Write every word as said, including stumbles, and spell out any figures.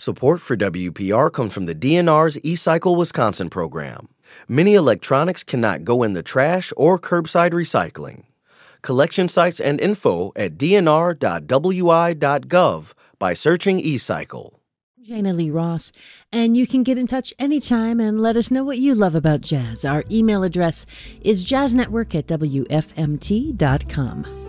Support for W P R comes from the D N R's eCycle Wisconsin program. Many electronics cannot go in the trash or curbside recycling. Collection sites and info at d n r dot w i dot gov by searching eCycle. Jana Lee Ross, and you can get in touch anytime and let us know what you love about jazz. Our email address is jazznetwork at w f m t dot com.